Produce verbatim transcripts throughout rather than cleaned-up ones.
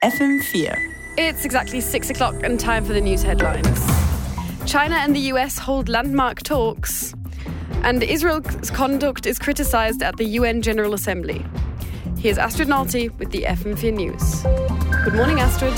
F M four. It's exactly six o'clock and time for the news headlines. China and the U S hold landmark talks, and Israel's conduct is criticised at the U N General Assembly. Here's Astrid Nalty with the F M four News. Good morning, Astrid.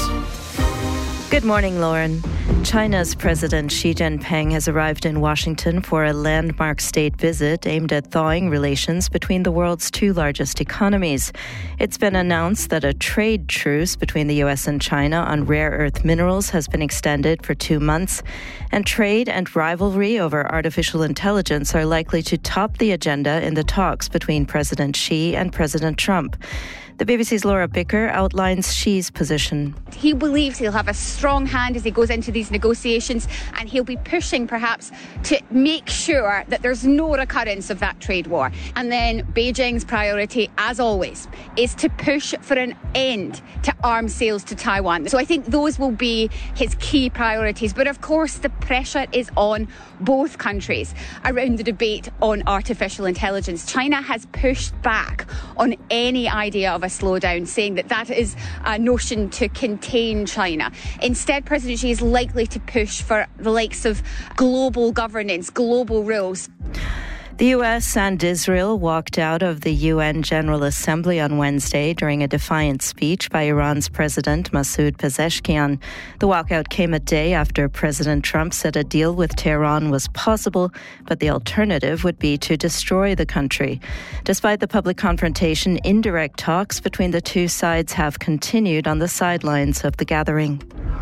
Good morning, Lauren. China's President Xi Jinping has arrived in Washington for a landmark state visit aimed at thawing relations between the world's two largest economies. It's been announced that a trade truce between the U S and China on rare earth minerals has been extended for two months, and trade and rivalry over artificial intelligence are likely to top the agenda in the talks between President Xi and President Trump. The B B C's Laura Bicker outlines Xi's position. He believes he'll have a strong hand as he goes into these negotiations, and he'll be pushing perhaps to make sure that there's no recurrence of that trade war. And then Beijing's priority, as always, is to push for an end to arms sales to Taiwan. So I think those will be his key priorities. But of course, the pressure is on both countries around the debate on artificial intelligence. China has pushed back on any idea of a slowdown, saying that that is a notion to contain China. Instead, President Xi is likely to push for the likes of global governance, global rules. The U S and Israel walked out of the U N General Assembly on Wednesday during a defiant speech by Iran's President Masoud Pezeshkian. The walkout came a day after President Trump said a deal with Tehran was possible, but the alternative would be to destroy the country. Despite the public confrontation, indirect talks between the two sides have continued on the sidelines of the gathering.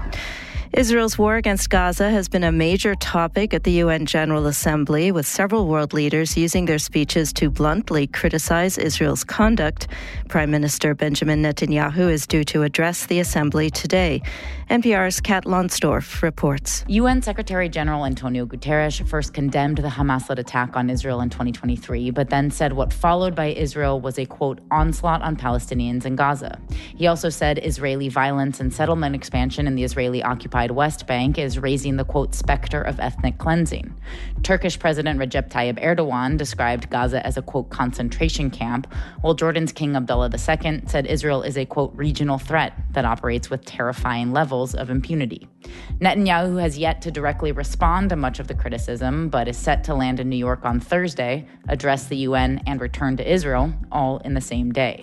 Israel's war against Gaza has been a major topic at the U N General Assembly, with several world leaders using their speeches to bluntly criticize Israel's conduct. Prime Minister Benjamin Netanyahu is due to address the Assembly today. N P R's Kat Lonsdorf reports. U N Secretary General Antonio Guterres first condemned the Hamas-led attack on Israel in twenty twenty-three, but then said what followed by Israel was a, quote, onslaught on Palestinians in Gaza. He also said Israeli violence and settlement expansion in the Israeli-occupied West Bank is raising the, quote, specter of ethnic cleansing. Turkish President Recep Tayyip Erdogan described Gaza as a, quote, concentration camp, while Jordan's King Abdullah the Second said Israel is a, quote, regional threat that operates with terrifying levels of impunity. Netanyahu has yet to directly respond to much of the criticism, but is set to land in New York on Thursday, address the U N, and return to Israel, all in the same day.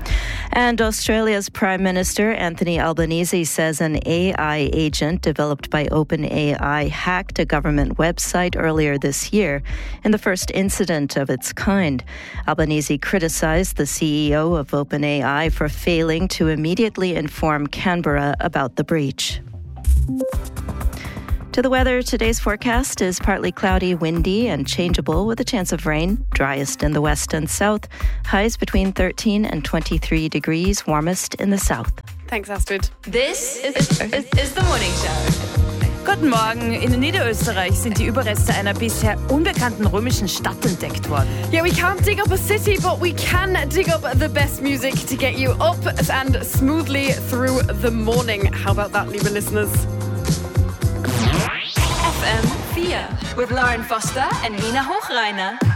And Australia's Prime Minister Anthony Albanese says an A I agent developed by OpenAI hacked a government website earlier this year in the first incident of its kind. Albanese criticized the C E O of OpenAI for failing to immediately inform Canberra about the breach. To the weather, today's forecast is partly cloudy, windy, and changeable with a chance of rain. Driest in the west and south. Highs between thirteen and twenty-three degrees, warmest in the south. Thanks, Astrid. This is, is, is the morning show. Guten Morgen. In Niederösterreich sind die Überreste einer bisher unbekannten römischen Stadt entdeckt worden. Yeah, we can't dig up a city, but we can dig up the best music to get you up and smoothly through the morning. How about that, liebe listeners? F M four with Lauren Foster and Nina Hochreiner.